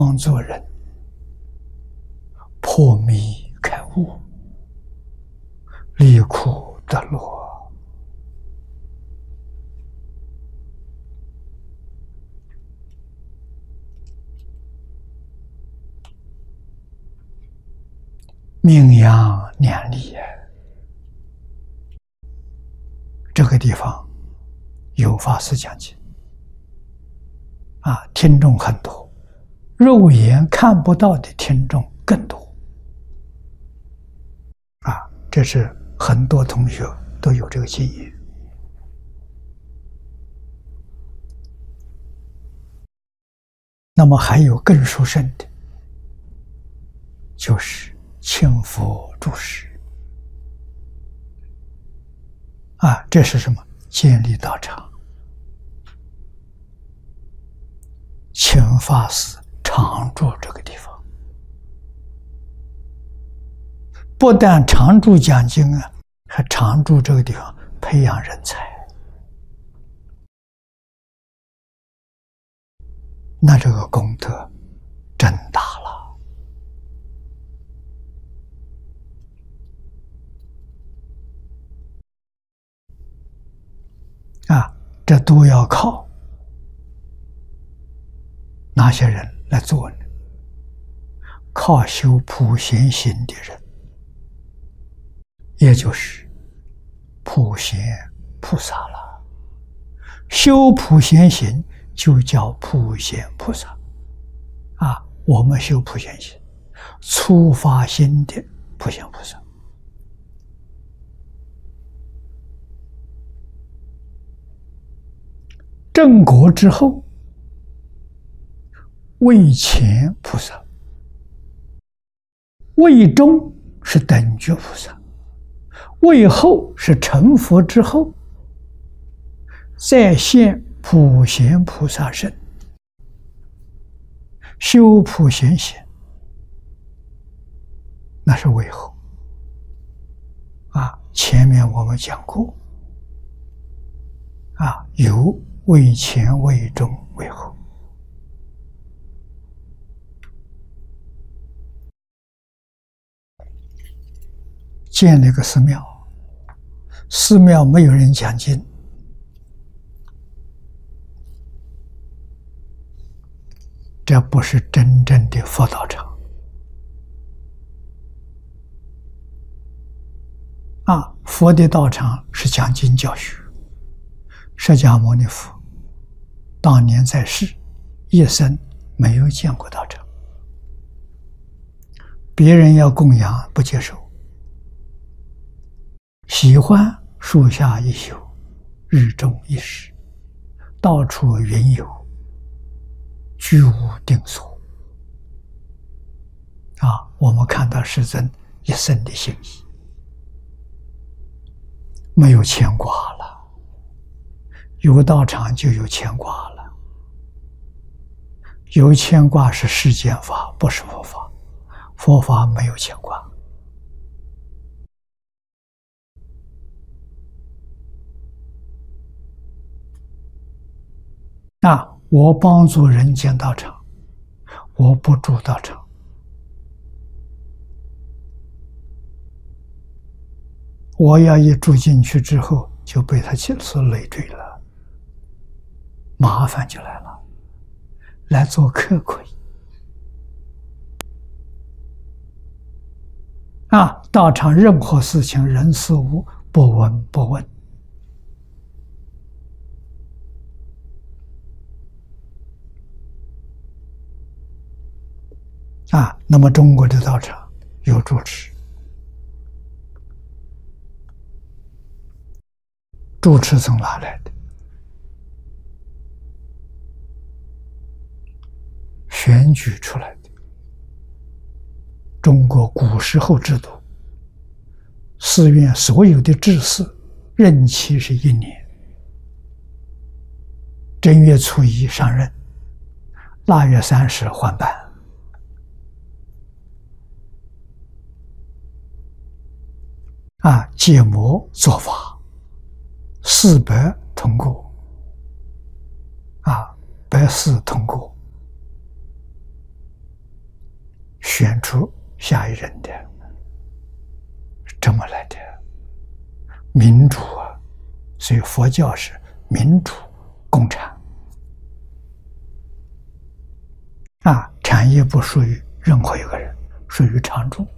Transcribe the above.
帮助人破迷开悟，离苦得乐。名扬两利，这个地方有法师讲经听众很多，肉眼看不到的听众更多这是很多同学都有这个经验。那么还有更殊胜的，就是请佛住持这是什么？建立道场，请法师常住这个地方，不但常住讲经还常住这个地方培养人才，那这个功德真大了。这都要靠哪些人来做呢？靠修普贤行的人，也就是普贤菩萨了。修普贤行就叫普贤菩萨我们修普贤行，初发心的普贤菩萨。正果之后，位前菩萨，位中是等觉菩萨，位后是成佛之后，再现普贤菩萨身，修普贤行，那是位后前面我们讲过有位前、位中、位后。建了一个寺庙，寺庙没有人讲经，这不是真正的佛道场佛的道场是讲经教学。释迦牟尼佛当年在世，一生没有见过道场，别人要供养不接受，喜欢树下一宿，日中一时，到处云游，居无定所我们看到世尊一生的心意，没有牵挂了。有道场就有牵挂了，有牵挂是世间法，不是佛法。佛法没有牵挂我帮助人建道场，我不住道场，我要一住进去之后就被他所累赘了，麻烦就来了。来做客可以道场任何事情人事物不闻不问那么中国的道场有住持，住持从哪来的？选举出来的。中国古时候制度，寺院所有的制事任期是1年，正月初1上任，腊月30换班解魔做法，400通过140通过选出下一任的，这么来的。民主啊，所以佛教是民主共产啊，产业不属于任何一个人，属于常住。